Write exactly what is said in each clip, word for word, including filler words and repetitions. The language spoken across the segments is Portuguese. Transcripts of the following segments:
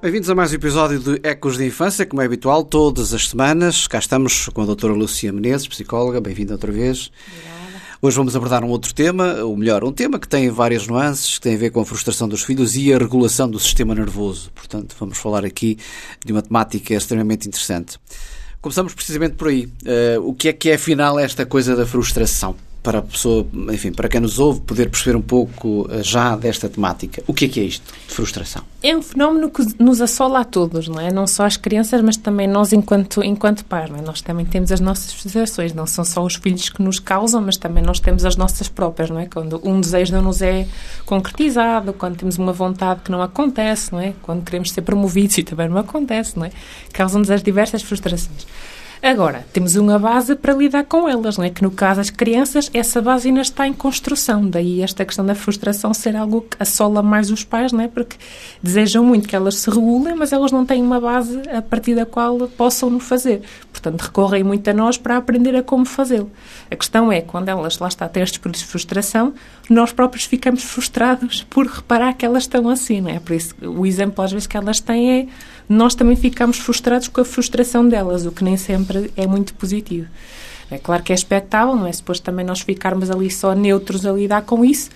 Bem-vindos a mais um episódio de Ecos de Infância, como é habitual, todas as semanas. Cá estamos com a doutora Lúcia Menezes, psicóloga. Bem-vinda outra vez. Obrigada. Hoje vamos abordar um outro tema, ou melhor, um tema que tem várias nuances, que tem a ver com a frustração dos filhos e a regulação do sistema nervoso. Portanto, vamos falar aqui de uma temática extremamente interessante. Começamos precisamente por aí. Uh, o que é que é, afinal, esta coisa da frustração? Para a pessoa, enfim, para quem nos ouve, poder perceber um pouco já desta temática. O que é que é isto de frustração? É um fenómeno que nos assola a todos, não é? Não só as crianças, mas também nós enquanto, enquanto pais, não é? Nós também temos as nossas frustrações, não são só os filhos que nos causam, mas também nós temos as nossas próprias, não é? Quando um desejo não nos é concretizado, quando temos uma vontade que não acontece, não é? Quando queremos ser promovidos e também não acontece, não é? Causam-nos as diversas frustrações. Agora, temos uma base para lidar com elas, não é? Que no caso das crianças, essa base ainda está em construção. Daí esta questão da frustração ser algo que assola mais os pais, não é? Porque desejam muito que elas se regulem, mas elas não têm uma base a partir da qual possam no fazer. Portanto, recorrem muito a nós para aprender a como fazê-lo. A questão é, quando elas, lá está, têm estes períodos de frustração, nós próprios ficamos frustrados por reparar que elas estão assim, não é? Por isso, o exemplo às vezes que elas têm é, nós também ficamos frustrados com a frustração delas, o que nem sempre é muito positivo. É claro que é expectável, não é? Depois também nós ficarmos ali só neutros a lidar com isso,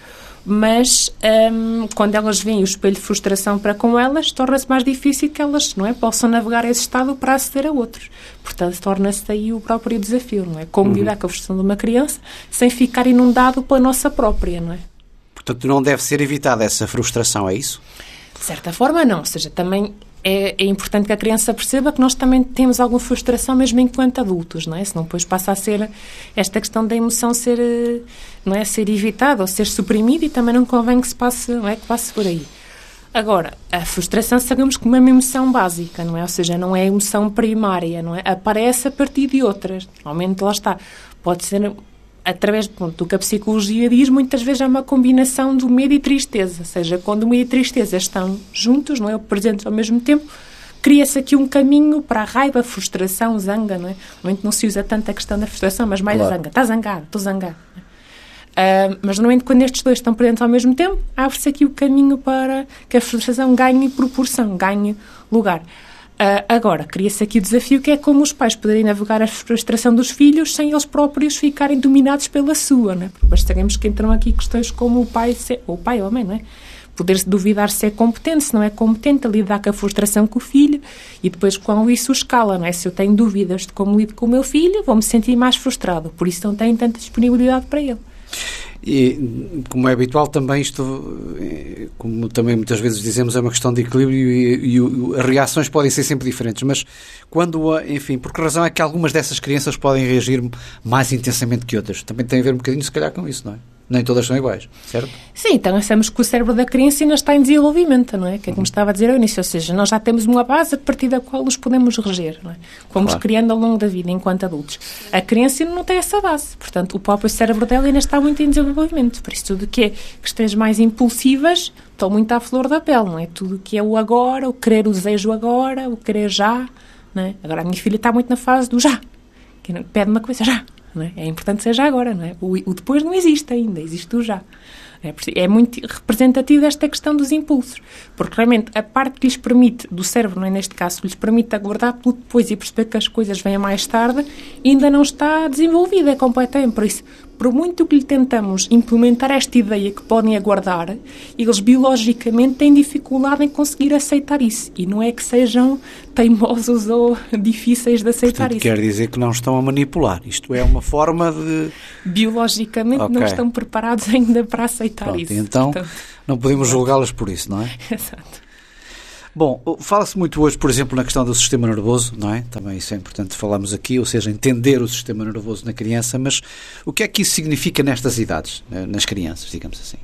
mas hum, quando elas veem o espelho de frustração para com elas, torna-se mais difícil que elas, não é, possam navegar esse estado para aceder a outros. Portanto, torna-se daí o próprio desafio, não é? Como uhum. lidar com a frustração de uma criança sem ficar inundado pela nossa própria, não é? Portanto, não deve ser evitada essa frustração, é isso? De certa forma, não. Ou seja, também é, é importante que a criança perceba que nós também temos alguma frustração mesmo enquanto adultos, não é? Senão depois passa a ser esta questão da emoção ser, não é, ser evitada ou ser suprimida e também não convém que se passe, não é, que passe por aí. Agora, a frustração sabemos como é uma emoção básica, não é? Ou seja, não é emoção primária, não é? Aparece a partir de outras. Normalmente, lá está. Pode ser através pronto, do que a psicologia diz, muitas vezes é uma combinação do medo e tristeza. Ou seja, quando o medo e a tristeza estão juntos, não é? Presentes ao mesmo tempo, cria-se aqui um caminho para a raiva, frustração, zanga, não é? Normalmente não se usa tanto a questão da frustração, mas mais claro. A zanga. Está zangado, estou zangado. Uh, mas, normalmente, quando estes dois estão presentes ao mesmo tempo, abre-se aqui o caminho para que a frustração ganhe proporção, ganhe lugar. Uh, agora, cria-se aqui o desafio que é como os pais poderem navegar a frustração dos filhos sem eles próprios ficarem dominados pela sua, não é? Porque depois sabemos que entram aqui questões como o pai, ser, ou o pai ou a mãe, não é? Poder-se duvidar se é competente, se não é competente, a lidar com a frustração com o filho e depois com isso escala, não é? Se eu tenho dúvidas de como lido com o meu filho, vou-me sentir mais frustrado, por isso não tenho tanta disponibilidade para ele. E, como é habitual, também isto, como também muitas vezes dizemos, é uma questão de equilíbrio e, e as reações podem ser sempre diferentes, mas quando, enfim, por que razão é que algumas dessas crianças podem reagir mais intensamente que outras? Também tem a ver um bocadinho, se calhar, com isso, não é? Nem todas são iguais, certo? Sim, então achamos que o cérebro da criança ainda está em desenvolvimento, não é? Que é como estava a dizer ao início, ou seja, nós já temos uma base a partir da qual nos podemos reger, não é? Fomos claro. Criando ao longo da vida, enquanto adultos. A criança ainda não tem essa base, portanto, o próprio cérebro dela ainda está muito em desenvolvimento, por isso tudo que é questões mais impulsivas estão muito à flor da pele, não é? Tudo que é o agora, o querer, o desejo agora, o querer já, não é? Agora a minha filha está muito na fase do já, que pede uma coisa já. Não é? É importante ser já agora, não é? O, o depois não existe ainda, existe o já. É, é muito representativo esta questão dos impulsos, porque realmente a parte que lhes permite, do cérebro, não é, neste caso, que lhes permite aguardar pelo depois e perceber que as coisas vêm mais tarde, ainda não está desenvolvida completamente. Por isso, por muito que lhe tentamos implementar esta ideia que podem aguardar, eles biologicamente têm dificuldade em conseguir aceitar isso. E não é que sejam teimosos ou difíceis de aceitar. Portanto, isso. Quer dizer que não estão a manipular. Isto é uma forma de... Biologicamente okay. não estão preparados ainda para aceitar Pronto, isso. Então, Portanto, não podemos julgá-las por isso, não é? Exato. Bom, fala-se muito hoje, por exemplo, na questão do sistema nervoso, não é? Também isso é importante falarmos aqui, ou seja, entender o sistema nervoso na criança, mas o que é que isso significa nestas idades, nas crianças, digamos assim?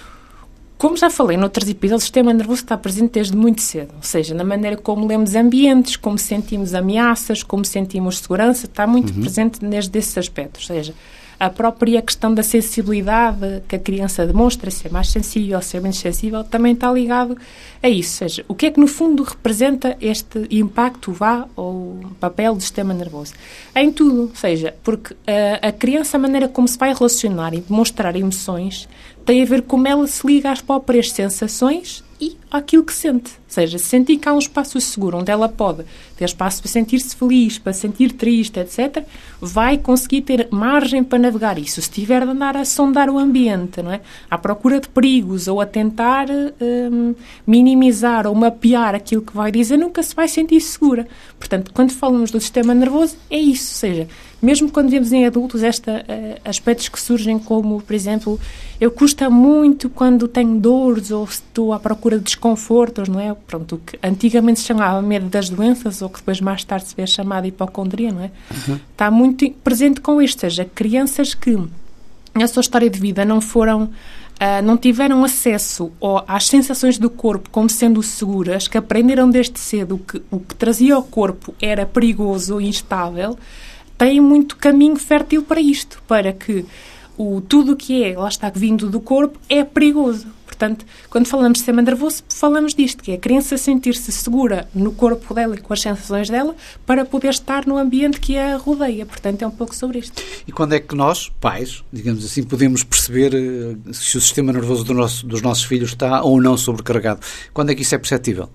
Como já falei noutros episódios, o sistema nervoso está presente desde muito cedo, ou seja, na maneira como lemos ambientes, como sentimos ameaças, como sentimos segurança, está muito uhum. presente desde esses aspectos, ou seja, a própria questão da sensibilidade que a criança demonstra, ser mais sensível, ser menos sensível, também está ligado a isso. Ou seja, o que é que no fundo representa este impacto, vá, ou papel do sistema nervoso? Em tudo, ou seja, porque a, a criança, a maneira como se vai relacionar e demonstrar emoções, tem a ver como ela se liga às próprias sensações e àquilo que sente. Ou seja, sentir que há um espaço seguro, onde ela pode ter espaço para sentir-se feliz, para sentir triste, etcétera, vai conseguir ter margem para navegar isso. Se tiver de andar a sondar o ambiente, não é? À procura de perigos ou a tentar hum, minimizar ou mapear aquilo que vai dizer, nunca se vai sentir segura. Portanto, quando falamos do sistema nervoso, é isso. Ou seja, mesmo quando vemos em adultos estes uh, aspectos que surgem como, por exemplo, eu custa muito quando tenho dores ou estou à procura de desconfortos, não é? Pronto, o que antigamente se chamava medo das doenças ou que depois mais tarde se vê chamada hipocondria, não é? Uhum. Está muito presente com isto, ou seja, crianças que na sua história de vida não foram... Uh, não tiveram acesso ao, às sensações do corpo como sendo seguras, que aprenderam desde cedo que o que trazia ao corpo era perigoso ou instável, têm muito caminho fértil para isto, para que o, tudo o que é, lá está, vindo do corpo, é perigoso. Portanto, quando falamos de sistema nervoso, falamos disto, que é a criança sentir-se segura no corpo dela e com as sensações dela para poder estar no ambiente que a rodeia. Portanto, é um pouco sobre isto. E quando é que nós, pais, digamos assim, podemos perceber uh, se o sistema nervoso do nosso, dos nossos filhos está ou não sobrecarregado? Quando é que isso é perceptível?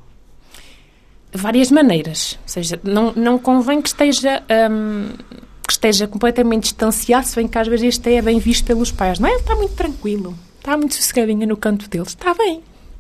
Várias maneiras. Ou seja, não, não convém que esteja... Um, que esteja completamente distanciado, se bem que às vezes isto é bem visto pelos pais. Não é? Ele está muito tranquilo. Está muito sossegadinha no canto dele. Está bem.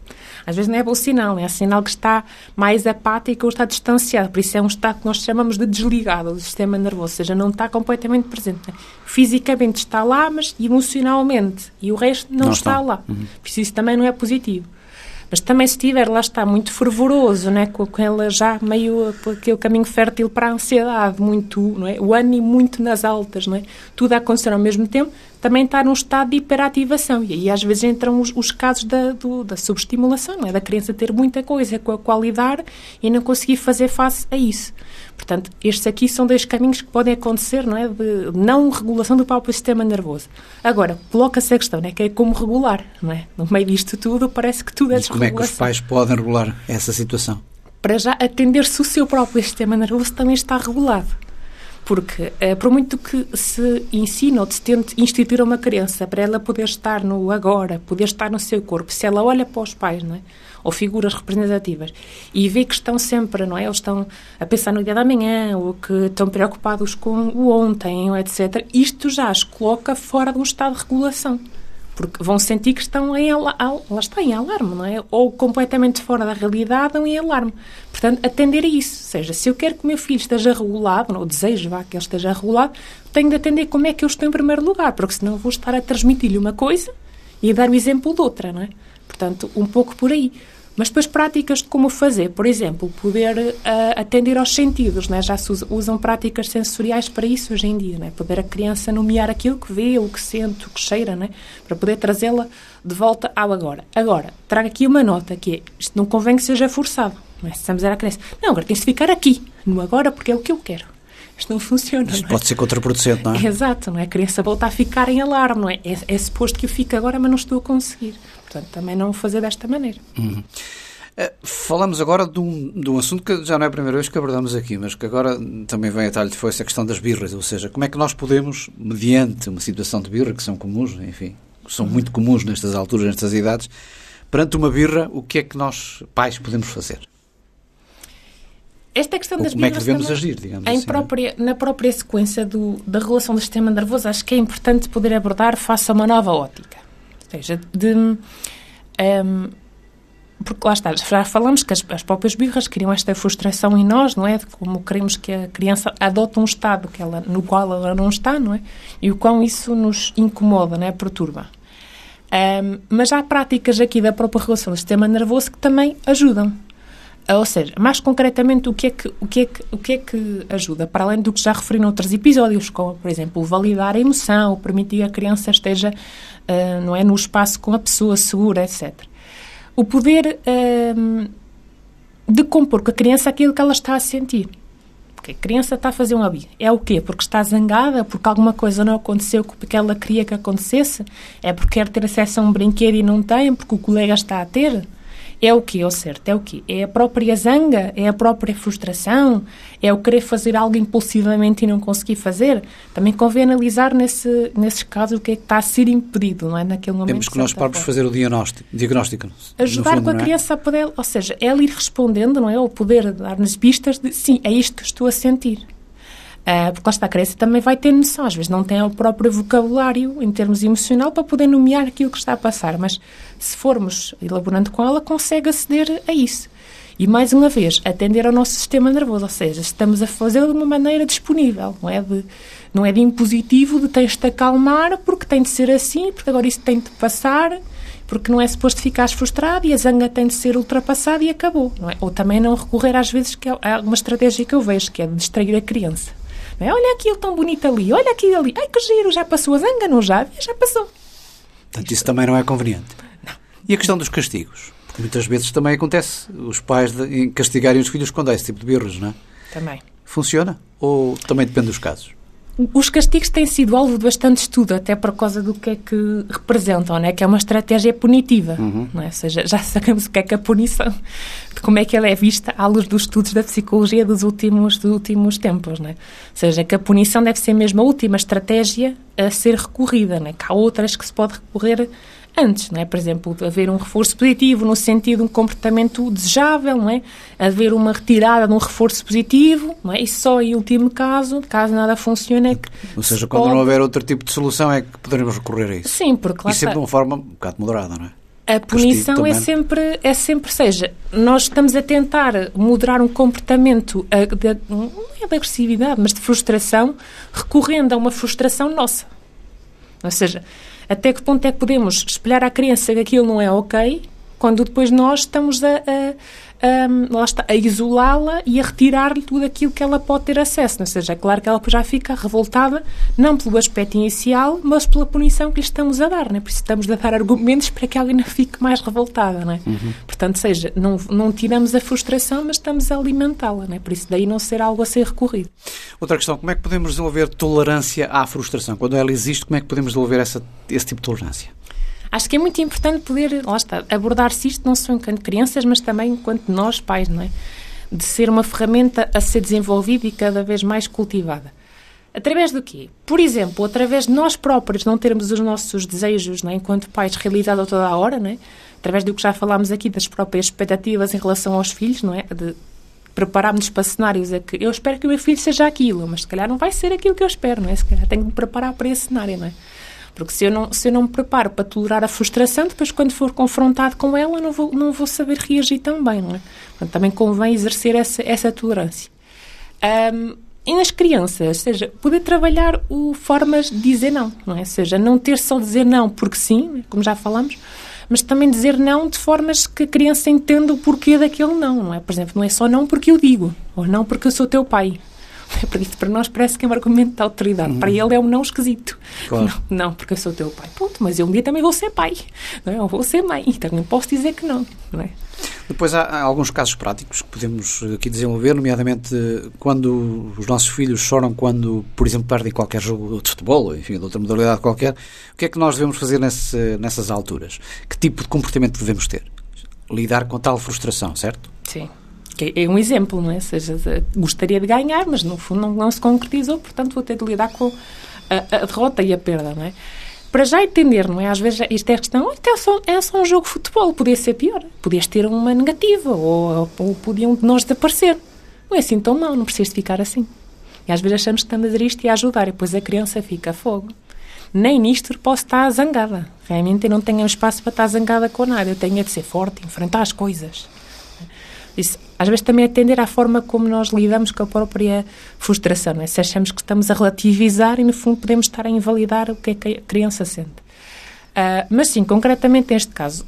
Às vezes não é bom sinal. É sinal que está mais apático ou está distanciado. Por isso é um estado que nós chamamos de desligado do sistema nervoso. Ou seja, não está completamente presente. Fisicamente está lá, mas emocionalmente. E o resto não, não está, está lá. Uhum. Por isso isso também não é positivo. Mas também se estiver, lá está, muito fervoroso, né, com ela já meio aquele caminho fértil para a ansiedade, muito, não é? O ânimo muito nas altas, não é? Tudo a acontecer ao mesmo tempo, também está num estado de hiperativação. E aí às vezes entram os, os casos da, do, da subestimulação, não é? Da criança ter muita coisa com a qual lidar e não conseguir fazer face a isso. Portanto, estes aqui são dois caminhos que podem acontecer, não é? De não regulação do próprio sistema nervoso. Agora, coloca-se a questão, não é? Que é como regular, não é? No meio disto tudo, parece que tudo é desregulação. Como é que os pais podem regular essa situação? Para já atender-se o seu próprio sistema nervoso também está regulado. Porque, eh, por muito que se ensina ou se tente instituir uma criança para ela poder estar no agora, poder estar no seu corpo, se ela olha para os pais, não é? Ou figuras representativas, e vê que estão sempre, não é? Eles estão a pensar no dia da manhã, ou que estão preocupados com o ontem, ou etcétera, isto já as coloca fora de um estado de regulação. Porque vão sentir que estão em, ala- al- lá está, em alarme, não é? Ou completamente fora da realidade ou em alarme. Portanto, atender a isso. Ou seja, se eu quero que o meu filho esteja regulado, ou desejo vá, que ele esteja regulado, tenho de atender como é que eu estou em primeiro lugar, porque senão vou estar a transmitir-lhe uma coisa e a dar o exemplo de outra, não é? Portanto, um pouco por aí. Mas depois práticas de como fazer, por exemplo, poder uh, atender aos sentidos, né? Já se usa, usam práticas sensoriais para isso hoje em dia, né? Poder a criança nomear aquilo que vê, o que sente, o que cheira, né? Para poder trazê-la de volta ao agora. Agora, trago aqui uma nota, que é, isto não convém que seja forçado, não é? Se estamos a dizer à criança, não, agora tens de ficar aqui, no agora, porque é o que eu quero. Isto não funciona, Isto não é? pode ser contraproducente, não é? Exato, não é? A criança volta a ficar em alarme, não é? É, é suposto que eu fique agora, mas não estou a conseguir. Portanto, também não o fazer desta maneira. Uhum. Uh, falamos agora de um, de um assunto que já não é a primeira vez que abordamos aqui, mas que agora também vem a talho de foice, a questão das birras, ou seja, como é que nós podemos, mediante uma situação de birra, que são comuns, enfim, são muito comuns nestas alturas, nestas idades, perante uma birra, o que é que nós, pais, podemos fazer? Esta questão Ou das como é que birras devemos também, agir, digamos em assim? própria, na própria sequência do, da regulação do sistema nervoso, acho que é importante poder abordar face a uma nova ótica. Ou seja, de... Um, porque lá está, já falamos que as, as próprias birras criam esta frustração em nós, não é? De como queremos que a criança adote um estado que ela, no qual ela não está, não é? E o quão isso nos incomoda, não é? Perturba. Um, mas há práticas aqui da própria regulação do sistema nervoso que também ajudam. Ou seja, mais concretamente, o que, é que, o, que é que, o que é que ajuda? Para além do que já referi noutros episódios, como, por exemplo, validar a emoção, permitir que a criança esteja uh, não é, no espaço com a pessoa segura, etcétera. O poder uh, decompor com a criança aquilo que ela está a sentir. Porque a criança está a fazer um hábito. É o quê? Porque está zangada? Porque alguma coisa não aconteceu que ela queria que acontecesse? É porque quer ter acesso a um brinquedo e não tem? Porque o colega está a ter? é o quê? É o certo? É o quê? É a própria zanga? É a própria frustração? É o querer fazer algo impulsivamente e não conseguir fazer? Também convém analisar nesse, nesses casos o que é que está a ser impedido, não é? Naquele momento. Temos que nós próprios fazer o diagnóstico. diagnóstico Ajudar fundo, com a criança a poder, ou seja, ela ir respondendo, não é? Ou poder dar-nos pistas de, sim, é isto que estou a sentir. Uh, porque lá está, a criança também vai ter noção, às vezes não tem o próprio vocabulário em termos emocional para poder nomear aquilo que está a passar, mas se formos elaborando com ela, consegue aceder a isso. E mais uma vez, atender ao nosso sistema nervoso, ou seja, estamos a fazê-lo de uma maneira disponível, não é de, não é de impositivo, de tens de acalmar, porque tem de ser assim, porque agora isso tem de passar, porque não é suposto ficares frustrado e a zanga tem de ser ultrapassada e acabou, não é? Ou também não recorrer às vezes, que é uma estratégia que eu vejo, que é de distrair a criança. Não é? Olha aquilo tão bonito ali, olha aquilo ali, ai que giro, já passou a zanga, não já? Já passou. Portanto, isso também não é conveniente. Não. E a questão dos castigos? Porque muitas vezes também acontece os pais de castigarem os filhos quando há esse tipo de birros, não é? Também. Funciona? Ou também depende dos casos? Os castigos têm sido alvo de bastante estudo, até por causa do que é que representam, não é? Que é uma estratégia punitiva, uhum. não é? Ou seja, já sabemos o que é que a punição, de como é que ela é vista à luz dos estudos da psicologia dos últimos, dos últimos tempos, não é? Ou seja, que a punição deve ser mesmo a última estratégia a ser recorrida, não é? Que há outras que se pode recorrer antes, não é? Por exemplo, haver um reforço positivo no sentido de um comportamento desejável, não é? Haver uma retirada de um reforço positivo, não é? E só em último caso, caso nada funcione, é que... Ou seja, quando pode... não houver outro tipo de solução é que poderemos recorrer a isso. Sim, porque lá e sempre está... de uma forma um bocado moderada, não é? A punição é sempre, é sempre, seja, nós estamos a tentar moderar um comportamento, de, não é de agressividade, mas de frustração, recorrendo a uma frustração nossa. Ou seja, até que ponto é que podemos espelhar à criança que aquilo não é ok, quando depois nós estamos a, a, a, lá está, a isolá-la e a retirar-lhe tudo aquilo que ela pode ter acesso. Ou seja, é claro que ela já fica revoltada, não pelo aspecto inicial, mas pela punição que lhe estamos a dar. Não é? Por isso estamos a dar argumentos para que ela ainda fique mais revoltada. Não é? Uhum. Portanto, seja, não, não tiramos a frustração, mas estamos a alimentá-la. Não é? Por isso daí não ser algo a ser recorrido. Outra questão, como é que podemos desenvolver tolerância à frustração? Quando ela existe, como é que podemos desenvolver essa, esse tipo de tolerância? Acho que é muito importante poder, lá está, abordar-se isto não só enquanto crianças, mas também enquanto nós, pais, não é? De ser uma ferramenta a ser desenvolvida e cada vez mais cultivada. Através do quê? Por exemplo, através de nós próprios não termos os nossos desejos, não é? Enquanto pais realizados a toda a hora, não é? Através do que já falámos aqui das próprias expectativas em relação aos filhos, não é? De prepararmos para cenários a que eu espero que o meu filho seja aquilo, mas se calhar não vai ser aquilo que eu espero, não é? Se calhar tenho de me preparar para esse cenário, não é? Porque se eu, não, se eu não me preparo para tolerar a frustração, depois quando for confrontado com ela, não vou, não vou saber reagir tão bem, não é? Portanto, também convém exercer essa, essa tolerância. Um, e nas crianças, ou seja, poder trabalhar o, formas de dizer não, não é? Ou seja, não ter só dizer não porque sim, como já falamos, mas também dizer não de formas que a criança entenda o porquê daquele não, não é? Por exemplo, não é só não porque eu digo, ou não porque eu sou teu pai. Porque isto para nós parece que é um argumento de autoridade. Uhum. Para ele é um não esquisito. Claro. Não, não, porque eu sou teu pai. Ponto, mas eu um dia também vou ser pai. Não é? Eu vou ser mãe. Então não posso dizer que não. Não é? Depois há, há alguns casos práticos que podemos aqui desenvolver, nomeadamente quando os nossos filhos choram quando, por exemplo, perdem qualquer jogo de futebol, enfim, de outra modalidade qualquer. O que é que nós devemos fazer nesse, nessas alturas? Que tipo de comportamento devemos ter? Lidar com tal frustração, certo? Sim. Que é um exemplo, não é? Ou seja, gostaria de ganhar, mas no fundo não, não se concretizou, portanto vou ter de lidar com a, a derrota e a perda, não é? Para já entender, não é? Às vezes isto é a questão, oh, é, só, é só um jogo de futebol, podia ser pior, podias ter uma negativa, ou, ou podiam de nós desaparecer. Não é assim tão mau, não precisas de ficar assim. E às vezes achamos que estamos a dizer isto e a ajudar, e depois a criança fica a fogo. Nem nisto posso estar zangada. Realmente eu não tenho espaço para estar zangada com nada, eu tenho de ser forte, enfrentar as coisas. Isso, às vezes também atender à forma como nós lidamos com a própria frustração, não é? Se achamos que estamos a relativizar e no fundo podemos estar a invalidar o que é que a criança sente. Uh, mas sim, concretamente neste caso,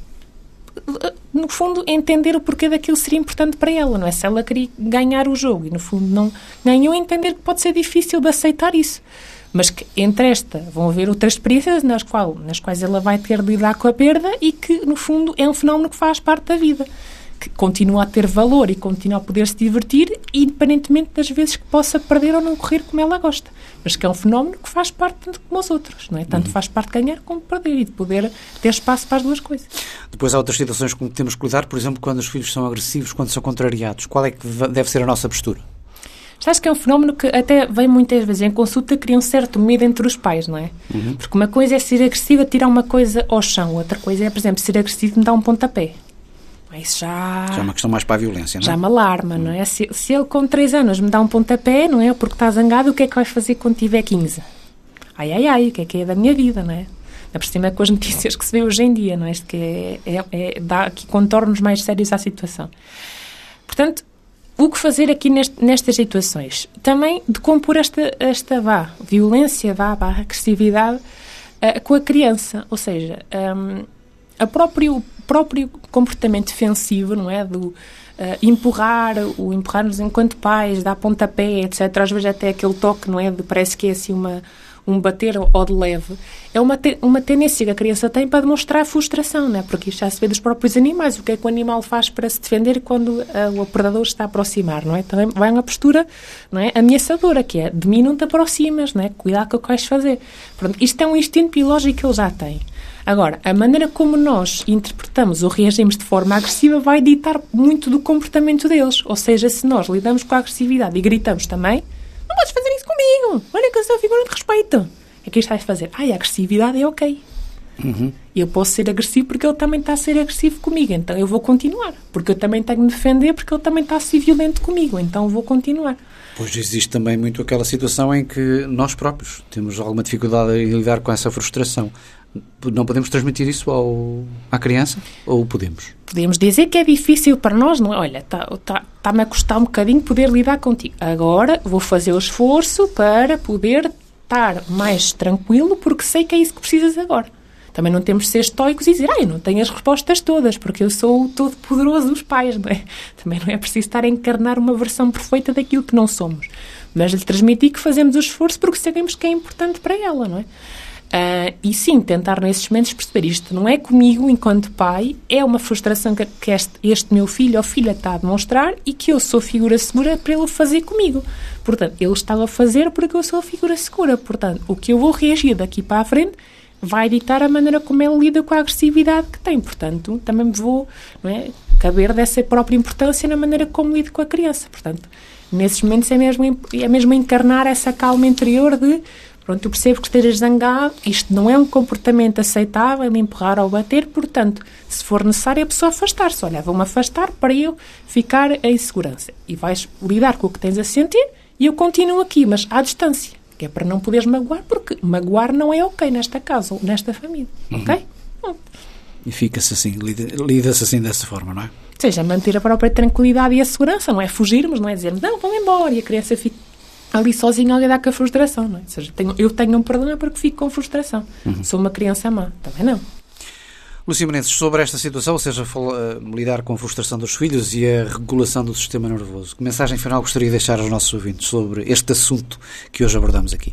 no fundo entender o porquê daquilo seria importante para ela, não é? Se ela queria ganhar o jogo e no fundo não ganhou, entender que pode ser difícil de aceitar isso. Mas que entre esta vão haver outras experiências nas, qual, nas quais ela vai ter de lidar com a perda e que no fundo é um fenómeno que faz parte da vida. que continua a ter valor e continua a poder se divertir, independentemente das vezes que possa perder ou não correr como ela gosta. Mas que é um fenómeno que faz parte tanto como os outros, não é? Tanto uhum. faz parte de ganhar como perder e de poder ter espaço para as duas coisas. Depois há outras situações com que temos que lidar, por exemplo, quando os filhos são agressivos, quando são contrariados. Qual é que deve ser a nossa postura? Sabes que é um fenómeno que até vem muitas vezes em consulta, cria um certo medo entre os pais, não é? Uhum. Porque uma coisa é ser agressiva, tirar uma coisa ao chão. Outra coisa é, por exemplo, ser agressivo e me dar um pontapé. Isso já... Já é uma questão mais para a violência, não é? Já me alarma, uhum. não é? Se, se ele com três anos me dá um pontapé, não é? Porque está zangado, o que é que vai fazer quando tiver quinze? Ai, ai, ai, o que é que é da minha vida, não é? Por cima com as notícias que se vê hoje em dia, não é? Isto que é, é, é, dá aqui contornos mais sérios à situação. Portanto, o que fazer aqui neste, nestas situações? Também de compor esta, esta vá, violência, vá, vá, agressividade uh, com a criança. Ou seja, um, a próprio, próprio comportamento defensivo, não é? Do uh, empurrar, o empurrar-nos enquanto pais, dar pontapé, etcétera. Às vezes até aquele toque, não é? De, parece que é assim uma... um bater ou de leve, é uma, te, uma tendência que a criança tem para demonstrar frustração, não é? Porque isto já se vê dos próprios animais, o que é que o animal faz para se defender quando uh, o predador está a aproximar, não é? Também vai uma postura, não é, ameaçadora, que é, de mim não te aproximas, não é? Cuidado com o que vais fazer. Pronto, isto é um instinto biológico que ele já tem. Agora, a maneira como nós interpretamos ou reagimos de forma agressiva vai ditar muito do comportamento deles, ou seja, se nós lidamos com a agressividade e gritamos também, não podes fazer isso comigo. Olha que eu sou figura de respeito. É que isto vai fazer. Ai, a agressividade é ok. Uhum. Eu posso ser agressivo porque ele também está a ser agressivo comigo. Então eu vou continuar. Porque eu também tenho de me defender porque ele também está a ser violento comigo. Então eu vou continuar. Pois existe também muito aquela situação em que nós próprios temos alguma dificuldade em lidar com essa frustração. Não podemos transmitir isso ao, à criança? Ou podemos? Podemos dizer que é difícil para nós, não é? Olha, está-me tá, tá a custar um bocadinho poder lidar contigo. Agora vou fazer o esforço para poder estar mais tranquilo, porque sei que é isso que precisas agora. Também não temos de ser estoicos e dizer, ah, eu não tenho as respostas todas, porque eu sou o todo-poderoso dos pais, não é? Também não é preciso estar a encarnar uma versão perfeita daquilo que não somos. Mas lhe transmitir que fazemos o esforço porque sabemos que é importante para ela, não é? Uh, e sim, tentar nesses momentos perceber isto não é comigo enquanto pai, é uma frustração que, que este, este meu filho ou filha está a demonstrar e que eu sou figura segura para ele fazer comigo. Portanto, ele está a fazer porque eu sou a figura segura. Portanto, o que eu vou reagir daqui para a frente vai ditar a maneira como ele lida com a agressividade que tem. Portanto, também me vou, não é, caber dessa própria importância na maneira como lido com a criança. Portanto, nesses momentos é mesmo, é mesmo encarnar essa calma interior de pronto, eu percebo que estejas zangado, isto não é um comportamento aceitável, empurrar ou bater, portanto, se for necessário a pessoa afastar-se. Olha, vou-me afastar para eu ficar em segurança. E vais lidar com o que tens a sentir e eu continuo aqui, mas à distância, que é para não poderes magoar, porque magoar não é ok nesta casa ou nesta família, uhum. ok? Hum. E fica-se assim, lida, lida-se assim dessa forma, não é? Ou seja, manter a própria tranquilidade e a segurança, não é fugirmos, não é dizer, não, vão embora, e a criança fica ali sozinho a lidar com a frustração, não é? Ou seja, tenho, eu tenho um problema porque fico com frustração. Uhum. Sou uma criança má. Também não. Lúcia Menezes, sobre esta situação, ou seja, uh, lidar com a frustração dos filhos e a regulação do sistema nervoso, que mensagem final gostaria de deixar aos nossos ouvintes sobre este assunto que hoje abordamos aqui?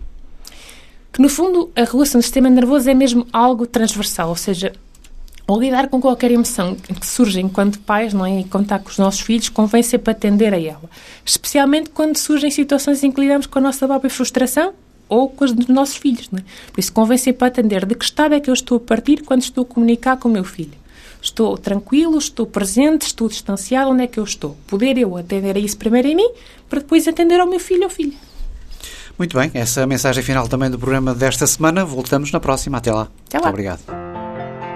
Que, no fundo, a regulação do sistema nervoso é mesmo algo transversal, ou seja, ao lidar com qualquer emoção que surge enquanto pais, não é? E contar com os nossos filhos, convém sempre atender a ela. Especialmente quando surgem situações em que lidamos com a nossa própria frustração ou com as dos nossos filhos, não é? Por isso, convém sempre atender de que estado é que eu estou a partir quando estou a comunicar com o meu filho. Estou tranquilo, estou presente, estou distanciado, onde é que eu estou? Poder eu atender a isso primeiro em mim, para depois atender ao meu filho ou filha. Muito bem, essa é a mensagem final também do programa desta semana. Voltamos na próxima. Até lá. Até lá. Muito obrigado.